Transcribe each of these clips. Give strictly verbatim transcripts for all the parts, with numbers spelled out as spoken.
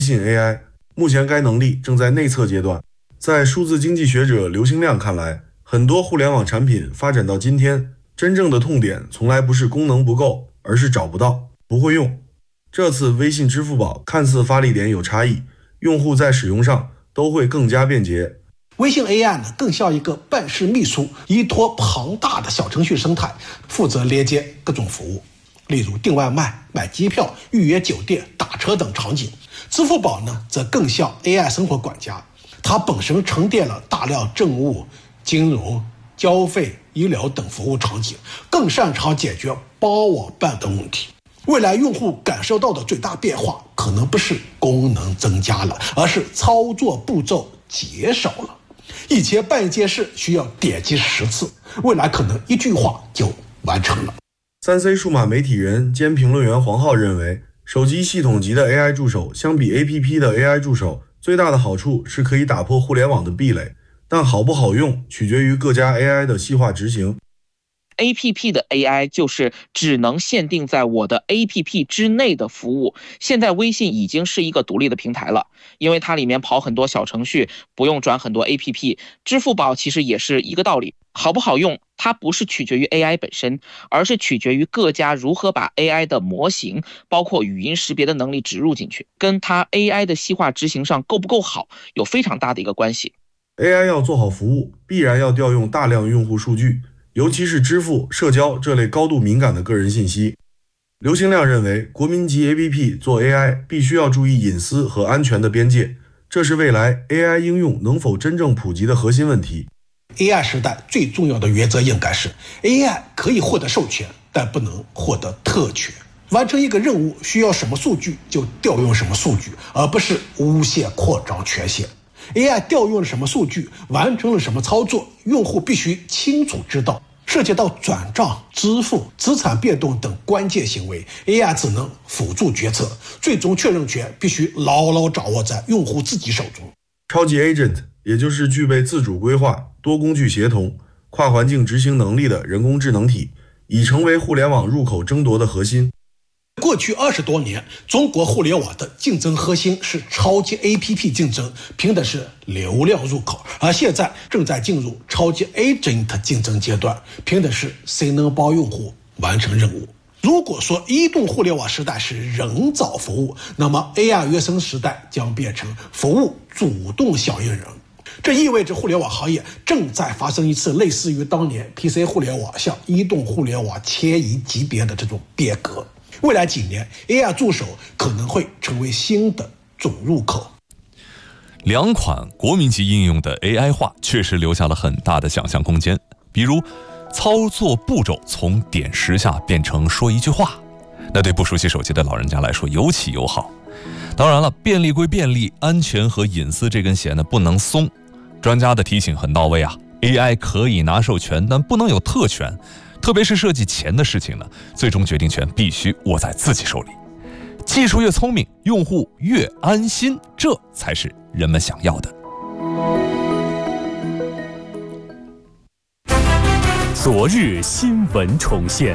信 A I， 目前该能力正在内测阶段。在数字经济学者刘兴亮看来，很多互联网产品发展到今天，真正的痛点从来不是功能不够，而是找不到、不会用。这次微信、支付宝看似发力点有差异，用户在使用上都会更加便捷。 微信 A I 呢，更像一个办事秘书，依托庞大的小程序生态，负责连接各种服务，例如订外卖、买机票、预约酒店、打车等场景。支付宝呢，则更像 A I 生活管家，它本身沉淀了大量政务、金融、交费、医疗等服务场景，更擅长解决帮我办等问题。未来用户感受到的最大变化，可能不是功能增加了，而是操作步骤减少了。以前办一件事需要点击十次，未来可能一句话就完成了。 三 C 数码媒体人兼评论员黄浩认为，手机系统级的 A I 助手相比 A P P 的 A I 助手，最大的好处是可以打破互联网的壁垒，但好不好用取决于各家 A I 的细化执行。 A P P 的 A I 就是只能限定在我的 A P P 之内的服务。现在微信已经是一个独立的平台了，因为它里面跑很多小程序，不用转很多 A P P。支付宝其实也是一个道理，好不好用，它不是取决于 A I 本身，而是取决于各家如何把 A I 的模型，包括语音识别的能力植入进去，跟它 A I 的细化执行上够不够好，有非常大的一个关系。 A I 要做好服务，必然要调用大量用户数据，尤其是支付、社交这类高度敏感的个人信息。刘兴亮认为，国民级 A P P 做 A I 必须要注意隐私和安全的边界，这是未来 A I 应用能否真正普及的核心问题。 A I 时代最重要的原则应该是 A I 可以获得授权，但不能获得特权。完成一个任务需要什么数据就调用什么数据，而不是无限扩张权限。A I 调用了什么数据，完成了什么操作，用户必须清楚知道。涉及到转账、支付、资产变动等关键行为， A I 只能辅助决策，最终确认权必须牢牢掌握在用户自己手中。 超级 Agent 也就是具备自主规划、多工具协同、跨环境执行能力的人工智能体，已成为互联网入口争夺的核心。 过去二十多年，中国互联网的竞争核心是超级 A P P 竞争，凭的是流量入口，而现在正在进入超级 Agent 竞争阶段，凭的是谁能帮用户完成任务。如果说移动互联网时代是人造服务，那么 A I 原生时代将变成服务主动响应人。这意味着互联网行业正在发生一次类似于当年 P C 互联网向移动互联网迁移级别的这种变革。未来几年 A I 助手可能会成为新的总入口。 两款国民级应用的 A I 化确实留下了很大的想象空间，比如操作步骤从点十下变成说一句话，那对不熟悉手机的老人家来说尤其友好。当然了，便利归便利，安全和隐私这根弦呢不能松。专家的提醒很到位啊 ，A I 可以拿授权，但不能有特权。特别是涉及钱的事情呢，最终决定权必须握在自己手里。技术越聪明，用户越安心，这才是人们想要的。 昨日新闻重现。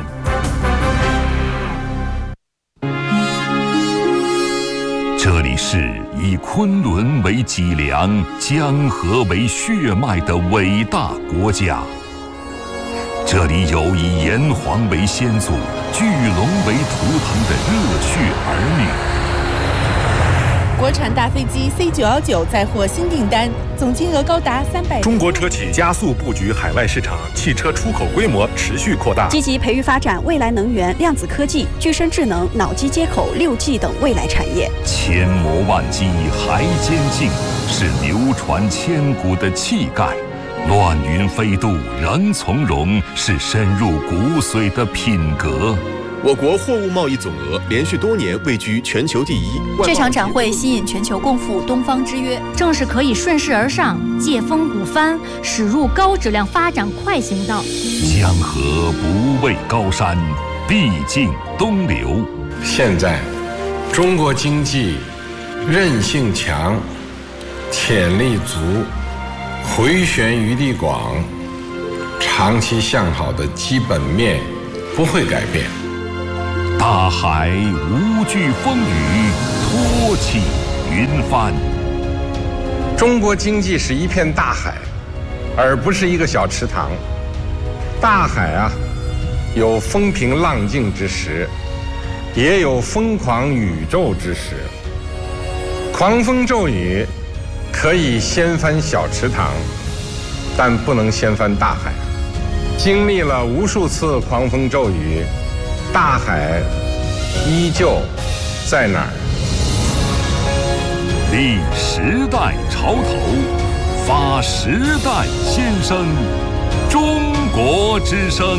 这里是以昆仑为脊梁、江河为血脉的伟大国家。这里有以炎黄为先祖、巨龙为图腾的热血儿女。国产大飞机 C 九一九再获新订单，总金额高达三百。 中国车企加速布局海外市场，汽车出口规模持续扩大。 积极培育发展未来能源、量子科技、具身智能、脑机接口、六 G 等未来产业。 千磨万击还坚劲，是流传千古的气概。乱云飞渡仍从容，是深入骨髓的品格。 我国货物贸易总额连续多年位居全球第一。 这场展会吸引全球共赴东方之约，正是可以顺势而上、借风鼓帆，驶入高质量发展快行道。 江河不畏高山，必尽东流。 现在，中国经济韧性强，潜力足，回旋余地广，长期向好的基本面不会改变。 大海无惧风雨，托起云帆。 中国经济是一片大海，而不是一个小池塘。大海啊，有风平浪静之时，也有疯狂宇宙之时。狂风骤雨可以掀翻小池塘，但不能掀翻大海。经历了无数次狂风骤雨，大海依旧在哪儿？ 立时代潮头，发时代新声，中国之声。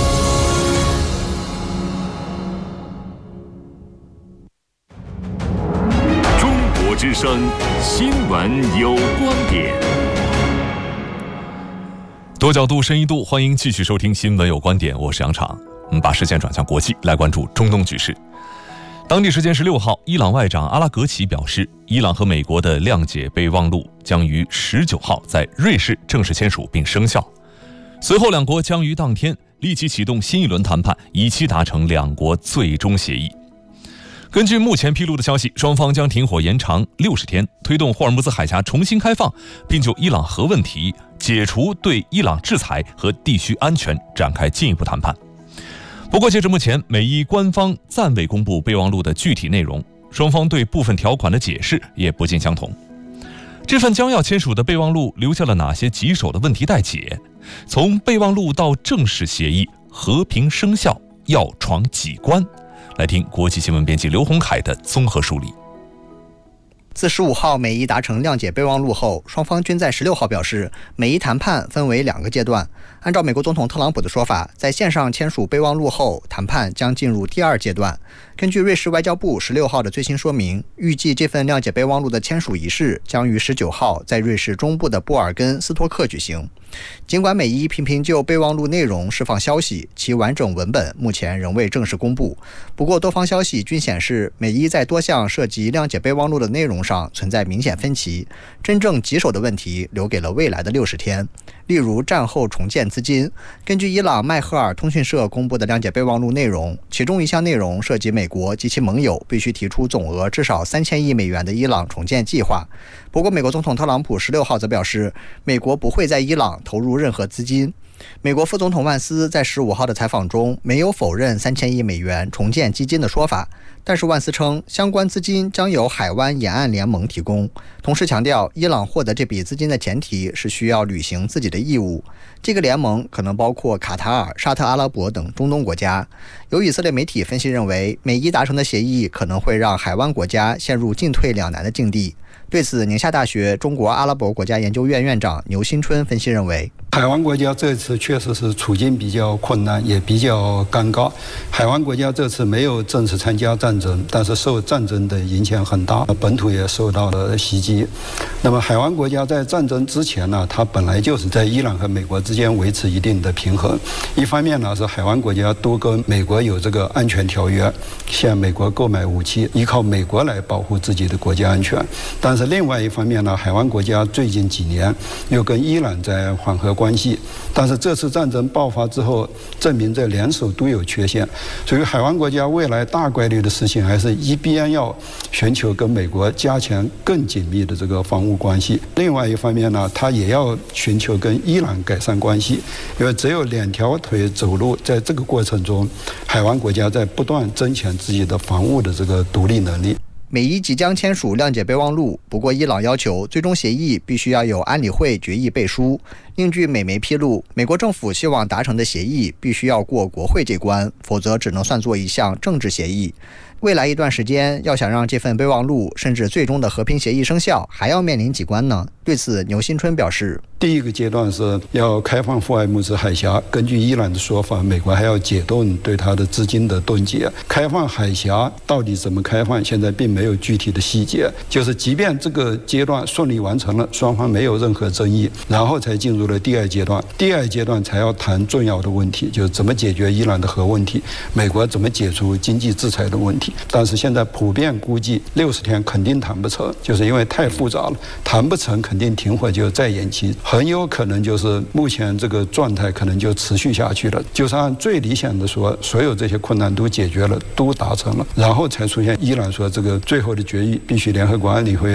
中国之声新闻有观点。 多角度、深一度，欢迎继续收听新闻有观点，我是杨昶。我们把视线转向国际，来关注中东局势。当地时间十六号，伊朗外长阿拉格齐表示，伊朗和美国的谅解备忘录将于十九号在瑞士正式签署并生效。随后，两国将于当天立即启动新一轮谈判，以期达成两国最终协议。根据目前披露的消息，双方将停火延长六十天，推动霍尔木兹海峡重新开放，并就伊朗核问题、解除对伊朗制裁和地区安全展开进一步谈判。不过，截至目前，美伊官方暂未公布备忘录的具体内容，双方对部分条款的解释也不尽相同。这份将要签署的备忘录留下了哪些棘手的问题待解？从备忘录到正式协议和平生效，要闯几关？来听国际新闻编辑刘洪凯的综合梳理。 自十五号美伊达成谅解备忘录后，双方均在十六号表示，美伊谈判分为两个阶段。按照美国总统特朗普的说法，在线上签署备忘录后，谈判将进入第二阶段。根据瑞士外交部十六号的最新说明，预计这份谅解备忘录的签署仪式将于十九号在瑞士中部的布尔根斯托克举行。尽管美伊频频就备忘录内容释放消息，其完整文本目前仍未正式公布。不过，多方消息均显示，美伊在多项涉及谅解备忘录的内容上存在明显分歧，真正棘手的问题留给了未来的六十天。例如，战后重建资金。根据伊朗迈赫尔通讯社公布的谅解备忘录内容，其中一项内容涉及美国及其盟友必须提出总额至少三千亿美元的伊朗重建计划。不过，美国总统特朗普十六号则表示，美国不会在伊朗投入任何资金。美国副总统万斯在十五号的采访中没有否认三千亿美元重建基金的说法，但是万斯称相关资金将由海湾沿岸联盟提供，同时强调伊朗获得这笔资金的前提是需要履行自己的义务。这个联盟可能包括卡塔尔、沙特阿拉伯等中东国家。有以色列媒体分析认为，美伊达成的协议可能会让海湾国家陷入进退两难的境地。对此，宁夏大学中国阿拉伯国家研究院院长牛新春分析认为， 海湾国家这次确实是处境比较困难，也比较尴尬。海湾国家这次没有正式参加战争，但是受战争的影响很大，本土也受到了袭击。那么海湾国家在战争之前呢，它本来就是在伊朗和美国之间维持一定的平衡。一方面呢，是海湾国家都跟美国有这个安全条约，向美国购买武器，依靠美国来保护自己的国家安全。但是另外一方面呢，海湾国家最近几年又跟伊朗在缓和关系，但是这次战争爆发之后，证明这联手都有缺陷，所以海湾国家未来大概率的事情还是一边要寻求跟美国加强更紧密的这个防务关系，另外一方面呢，它也要寻求跟伊朗改善关系，因为只有两条腿走路，在这个过程中，海湾国家在不断增强自己的防务的这个独立能力。 美伊即将签署谅解备忘录，不过伊朗要求最终协议必须要有安理会决议背书。另据美媒披露，美国政府希望达成的协议必须要过国会这关，否则只能算作一项政治协议。未来一段时间，要想让这份备忘录甚至最终的和平协议生效，还要面临几关呢？对此，牛新春表示， 第一个阶段是要开放霍尔木兹海峡，根据伊朗的说法，美国还要解冻对它的资金的冻结。开放海峡到底怎么开放，现在并没有具体的细节，就是即便这个阶段顺利完成了，双方没有任何争议，然后才进入了第二阶段。第二阶段才要谈重要的问题，就是怎么解决伊朗的核问题，美国怎么解除经济制裁的问题。但是现在普遍估计六十天肯定谈不成，就是因为太复杂了，谈不成肯肯定停火就再延期，很有可能就是目前这个状态可能就持续下去了。就是按最理想的说，所有这些困难都解决了，都达成了，然后才出现伊朗说这个最后的决议必须联合国安理会